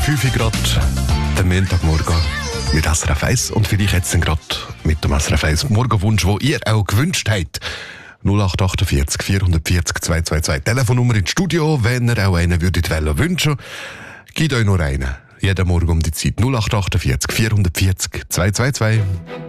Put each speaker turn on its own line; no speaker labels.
5 Grad, der Montagmorgen mit SRF 1 und vielleicht jetzt gerade mit dem SRF 1 Morgenwunsch, den ihr auch gewünscht habt. 0848 440 222. Telefonnummer ins Studio, wenn ihr auch einen würdet wünschen. Gebt euch noch einen. Jeden Morgen um die Zeit 0848 440 222.